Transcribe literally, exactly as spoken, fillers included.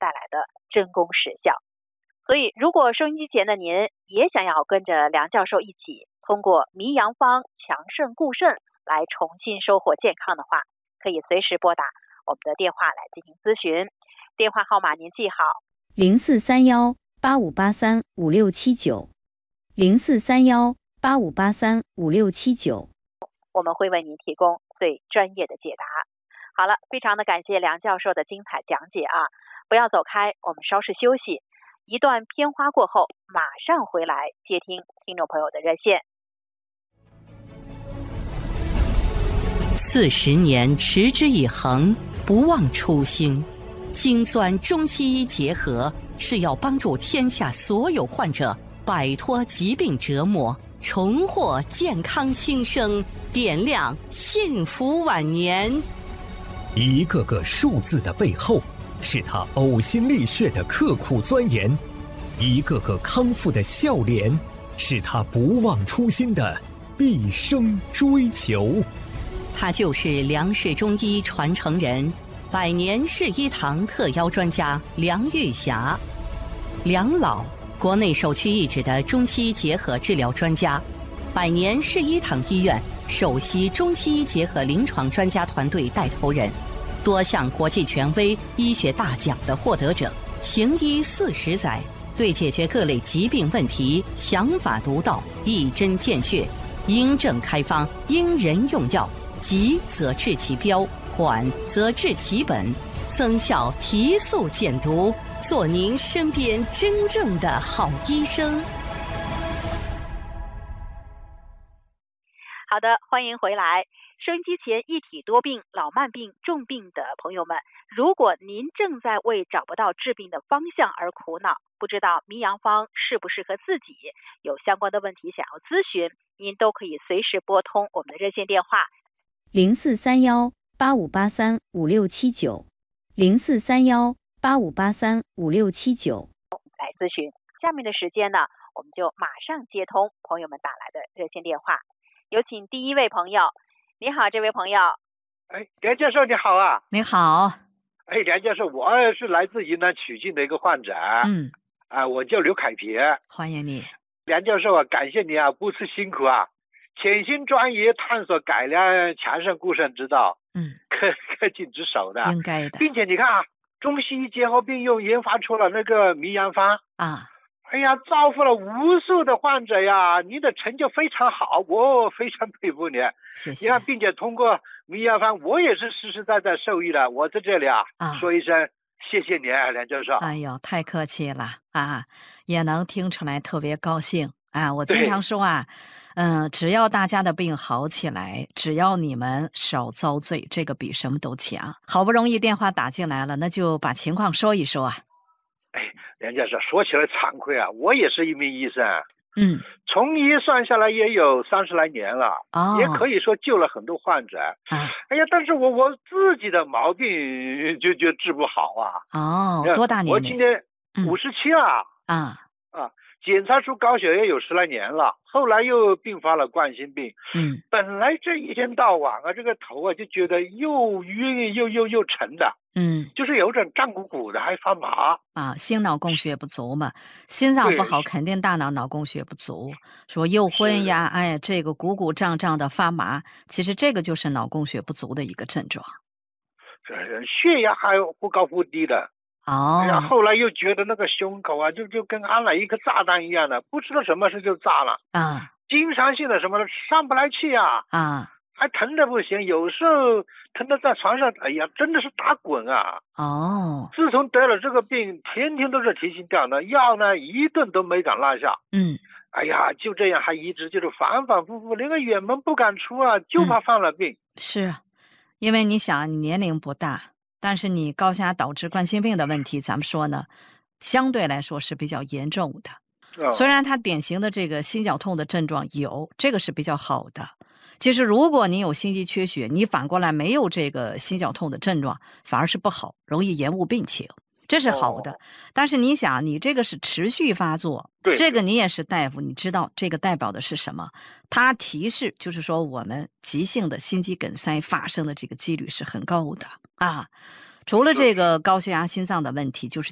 带来的真功实效。所以如果收音机前的您也想要跟着梁教授一起通过迷阳方强肾固肾来重新收获健康的话，可以随时拨打我们的电话来进行咨询。电话号码您记好： 零四三幺八五八三五六七九，零四三幺八五八三五六七九， 我们会为您提供最专业的解答。好了，非常的感谢梁教授的精彩讲解啊！不要走开，我们稍事休息，一段片花过后，马上回来接听听众朋友的热线。 四十年持之以恒，不忘初心。精钻中西医结合，是要帮助天下所有患者摆脱疾病折磨，重获健康新生，点亮幸福晚年。 一个个数字的背后，是他呕心沥血的刻苦钻研；一个个康复的笑脸，是他不忘初心的毕生追求。 他就是梁氏中医传承人，百年氏医堂特邀专家梁玉霞。梁老，国内首屈一指的中西医结合治疗专家，百年氏医堂医院首席中西医结合临床专家团队带头人，多项国际权威医学大奖的获得者，行医四十载，对解决各类疾病问题想法独到，一针见血，因症开方，因人用药，急则治其标，缓则治其本，增效提速减毒，做您身边真正的好医生。 好的，欢迎回来。收音机前一体多病、老慢病、重病的朋友们，如果您正在为找不到治病的方向而苦恼，不知道迷阳方适不适合自己，有相关的问题想要咨询，您都可以随时拨通我们的热线电话零四三幺八五八三五六七九，零四三幺八五八三五六七九来咨询。下面的时间呢，我们就马上接通朋友们打来的热线电话。有请第一位朋友。你好，这位朋友。 哎，梁教授你好啊。 你好。 哎，梁教授，我是来自云南曲靖的一个患者。 嗯。 啊，我叫刘凯平。 欢迎你。 梁教授啊，感谢你啊，不辞辛苦啊，潜心专研探索改良强肾固肾之道。 嗯。 恪恪尽职守的。 应该的。 并且你看啊，中西医结合并用，研发出了那个迷阳方啊。 哎呀，造福了无数的患者呀！您的成就非常好，我非常佩服你。 谢谢。 你看，并且通过迷阳方，我也是实实在在受益了。我在这里啊， 啊说一声谢谢你，梁教授。 哎呦，太客气了啊！也能听出来特别高兴啊！我经常说啊，嗯，只要大家的病好起来，只要你们少遭罪，这个比什么都强。好不容易电话打进来了，那就把情况说一说啊。 哎，梁教授，说起来惭愧啊，我也是一名医生。 嗯， 从医算下来也有三十来年了， 哦， 也可以说救了很多患者。 啊， 哎呀，但是我我自己的毛病就就治不好啊。 哦，多大年龄？ 我今年五十七了。 嗯、啊啊，检查出高血压有十来年了，后来又并发了冠心病。 嗯， 本来这一天到晚啊，这个头啊就觉得又晕又又又沉的。 嗯， 就是有点胀鼓鼓的，还发麻啊，心脑供血不足嘛，心脏不好，肯定大脑脑供血不足。说又昏呀，哎，这个鼓鼓胀胀的发麻，其实这个就是脑供血不足的一个症状。 血压还忽高忽低的。 哦， 然后后来又觉得那个胸口啊，就就跟安了一颗炸弹一样的，不知道什么事就炸了啊， 经常性的什么的上不来气啊啊。 还疼得不行，有时候疼得在床上，哎呀，真的是打滚啊！ 哦， 自从得了这个病，天天都是提心吊胆，药呢一顿都没敢落下。 嗯， 哎呀，就这样还一直就是反反复复，连个远门不敢出啊，就怕犯了病。 嗯、是，因为你想，你年龄不大，但是你高血压导致冠心病的问题，咱们说呢，相对来说是比较严重的。哦、虽然它典型的这个心绞痛的症状有，这个是比较好的。其实如果你有心肌缺血，你反过来没有这个心绞痛的症状，反而是不好，容易延误病情，这是好的。哦、但是你想，你这个是持续发作，这个你也是大夫，你知道这个代表的是什么？它提示就是说我们急性的心肌梗塞发生的这个几率是很高的啊。除了这个高血压心脏的问题，就是